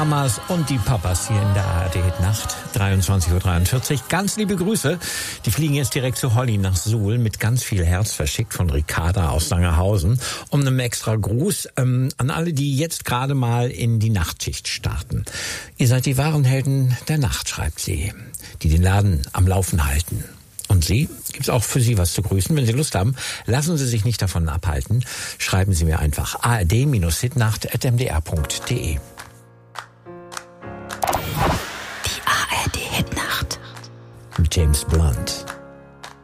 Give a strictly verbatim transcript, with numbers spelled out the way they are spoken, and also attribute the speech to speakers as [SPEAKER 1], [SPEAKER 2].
[SPEAKER 1] Mamas und die Papas hier in der A R D-Nacht, dreiundzwanzig Uhr dreiundvierzig. Ganz liebe Grüße. Die fliegen jetzt direkt zu Holly nach Suhl mit ganz viel Herz verschickt von Ricarda aus Langerhausen. Um einen extra Gruß ähm, an alle, die jetzt gerade mal in die Nachtschicht starten. Ihr seid die wahren Helden der Nacht, schreibt sie, die den Laden am Laufen halten. Und Sie? Gibt's auch für Sie was zu grüßen? Wenn Sie Lust haben, lassen Sie sich nicht davon abhalten. Schreiben Sie mir einfach a r d hitnacht at m d r punkt d e.
[SPEAKER 2] Die A R D Hitnacht
[SPEAKER 1] James Blunt.